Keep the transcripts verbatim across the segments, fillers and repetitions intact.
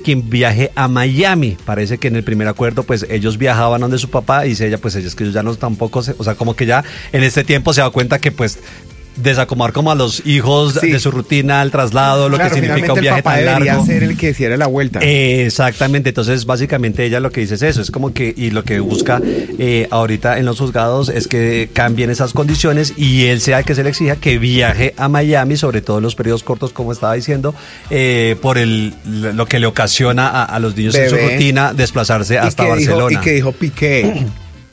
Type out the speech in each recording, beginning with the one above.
que viaje a Miami. Parece que en el primer acuerdo, pues ellos viajaban donde su papá, y dice ella, pues ellos que ellos ya no tampoco, se, o sea, como que ya en este tiempo se da cuenta que pues desacomodar como a los hijos sí. de su rutina, el traslado, lo claro, que significa un viaje tan largo. El papá debería ser el que hiciera la vuelta. Eh, exactamente, entonces básicamente ella lo que dice es eso, es como que, y lo que busca eh, ahorita en los juzgados es que cambien esas condiciones y él sea el que se le exija que viaje a Miami, sobre todo en los periodos cortos, como estaba diciendo, eh, por el lo que le ocasiona a, a los niños Bebé. en su rutina desplazarse hasta Barcelona. Dijo, y que dijo Piqué.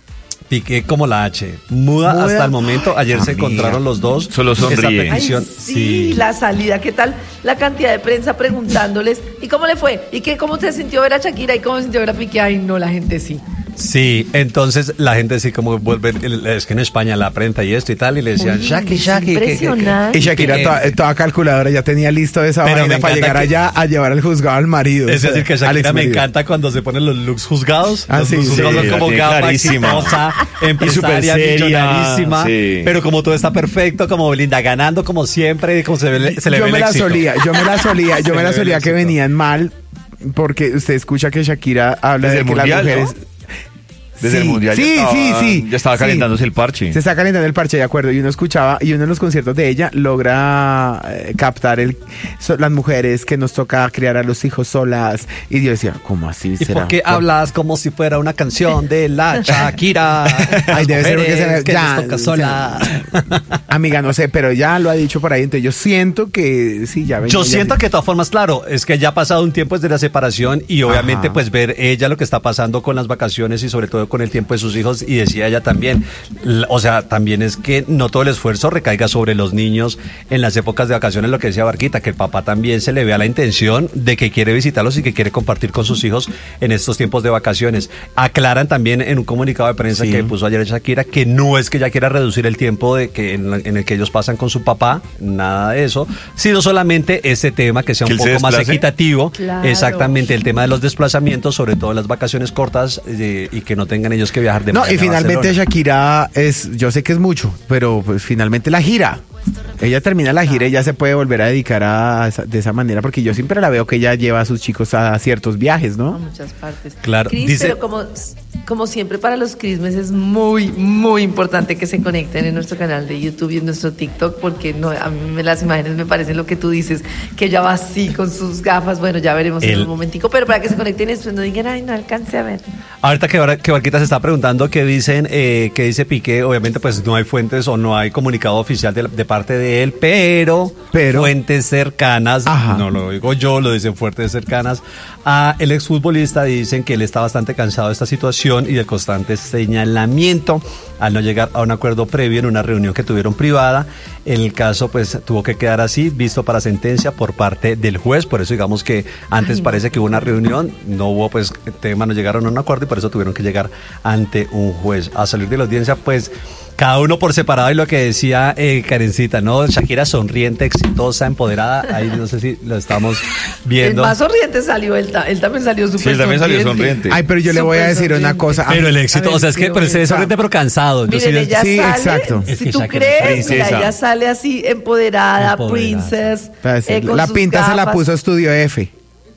Piqué como la H, muda, muda hasta el momento. Ayer ah, se mira. encontraron los dos. Solo sonríe. Ay, sí, sí, la salida, ¿qué tal? La cantidad de prensa preguntándoles, ¿y cómo le fue? ¿Y qué, cómo se sintió ver a Shakira? ¿Y cómo se sintió ver a Piqué? Ay, no, la gente sí. Sí, entonces la gente sí como vuelve, es que en España la prensa y esto y tal, y le decían, Shaki, Shaki. Impresionante. Y Shakira toda, toda calculadora ya tenía listo esa vaina para llegar que, allá a llevar al juzgado al marido. Es decir, que Shakira me encanta cuando se ponen los looks juzgados. Ah, los sí, looks sí, juzgados sí, son como gama exitosa, empresaria, millonarísima, sí. pero como todo está perfecto, como Belinda ganando como siempre, como se, ve, se le yo ve me el la éxito. solía, yo me la solía, yo me la solía que venían mal, porque usted escucha que Shakira habla Desde de que mundial, las mujeres... ¿no? Desde sí, el mundial sí, ya estaba, sí, sí, ya estaba calentándose sí. el parche. Se está calentando el parche, de acuerdo. Y uno escuchaba, y uno en los conciertos de ella logra eh, captar el so, las mujeres que nos toca criar a los hijos solas. Y yo decía, ¿cómo así ¿Y será? por qué hablas como si fuera una canción de la Shakira? Ay, debe ser porque se me que ya, nos toca sola. Amiga, no sé, pero ya lo ha dicho por ahí. Entonces yo siento que sí, ya ven. Yo ya siento sí. que de todas formas, claro, es que ya ha pasado un tiempo desde la separación y obviamente Ajá. pues ver ella lo que está pasando con las vacaciones y sobre todo con el tiempo de sus hijos, y decía ella también, o sea, también es que no todo el esfuerzo recaiga sobre los niños en las épocas de vacaciones, lo que decía Barquita, que el papá también se le vea la intención de que quiere visitarlos y que quiere compartir con sus hijos en estos tiempos de vacaciones. Aclaran también en un comunicado de prensa sí. que puso ayer Shakira que no es que ella quiera reducir el tiempo de que en, en el que ellos pasan con su papá, nada de eso, sino solamente ese tema que sea un poco más equitativo, claro. exactamente, el tema de los desplazamientos, sobre todo en las vacaciones cortas eh, y que no tengan ellos que viajar de No, y finalmente Shakira es, yo sé que es mucho, pero pues finalmente la gira. Ella termina la gira y ya se puede volver a dedicar a esa, de esa manera, porque yo siempre la veo que ella lleva a sus chicos a ciertos viajes, ¿no? A muchas partes. Claro. Cris, dice... pero como, como siempre para los Crismes es muy, muy importante que se conecten en nuestro canal de YouTube y en nuestro TikTok, porque no, a mí las imágenes me parecen lo que tú dices, que ella va así con sus gafas, bueno, ya veremos El... en un momentico, pero para que se conecten y después no digan, ay, no alcance a ver. Ahorita que, que Barquita se está preguntando qué dicen, eh, qué dice Piqué, obviamente pues no hay fuentes o no hay comunicado oficial de, de parte de él, pero, pero fuentes cercanas, Ajá. no lo digo yo, lo dicen fuentes cercanas a el exfutbolista, dicen que él está bastante cansado de esta situación y del constante señalamiento al no llegar a un acuerdo previo en una reunión que tuvieron privada. El caso pues tuvo que quedar así, visto para sentencia por parte del juez, por eso digamos que antes Ay, parece que hubo una reunión, no hubo pues tema, no llegaron a un acuerdo y por eso tuvieron que llegar ante un juez. A salir de la audiencia pues cada uno por separado, y lo que decía eh, Karencita, ¿no? Shakira sonriente, exitosa, empoderada, ahí no sé si lo estamos viendo. El más sonriente salió, él, él también salió súper sí, él también sonriente. salió sonriente. Ay, pero yo le voy a decir sonriente. una cosa. Pero el éxito, ver, o sea, es que pero se ve sonriente pero cansado. Miren, sí, ella sí, sale, exacto. Si es que tú Shakira, crees, mira, ella sale así, empoderada, empoderada. princess. Eh, la pinta gafas. Se la puso Estudio F.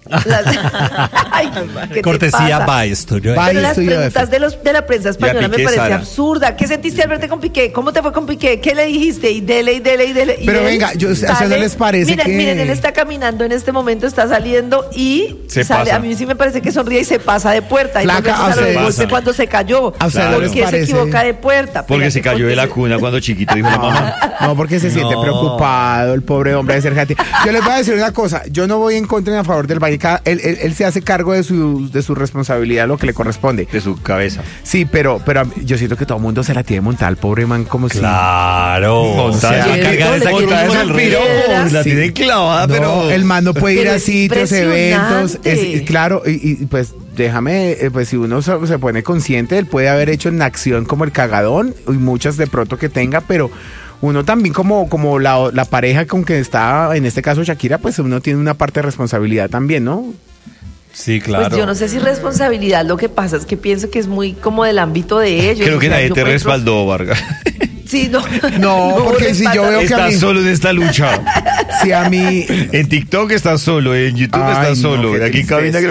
Ay, cortesía by Studio F. Pero las preguntas de, los, de la prensa española me parece Sara. absurda. ¿Qué sentiste al verte con Piqué? ¿Cómo te fue con Piqué? ¿Qué le dijiste? Y dele, y dele, y dele. Y pero venga, yo, sale, ¿a no les parece miren, que...? Miren, él está caminando en este momento, está saliendo y se sale. Pasa. A mí sí me parece que sonríe y se pasa de puerta. Flaca, y se golpe cuando se cayó. ¿A usted ¿Por no qué se equivoca de puerta? Porque Pero se cayó de la cuna cuando chiquito, dijo la mamá. No, porque se no. siente preocupado el pobre hombre de Sergio. Yo les voy a decir una cosa, yo no voy en contra ni a favor del Valle. Él, él, él se hace cargo de su, de su responsabilidad, lo que le corresponde. De su cabeza. Sí, pero, pero yo siento que todo el mundo se la tiene montada al pobre man como si... Claro. Montada. O sea, cargar esa montada el río. La sí. tiene clavada, no, pero... el man no puede ir pero a sitios, eventos. Es, claro, y, y pues déjame, eh, pues si uno se, se pone consciente, él puede haber hecho en acción como el cagadón, y muchas de pronto que tenga, pero... Uno también como, como la, la pareja con que está, en este caso Shakira, pues uno tiene una parte de responsabilidad también, ¿no? Sí, claro. Pues yo no sé si responsabilidad, lo que pasa es que pienso que es muy como del ámbito de ellos. Creo que o sea, nadie te respaldó, Vargas. Sí, no. No, no porque si yo veo que estás a mí... solo en esta lucha. Si a mí... En TikTok estás solo, en YouTube Ay, estás solo. No, aquí en cabina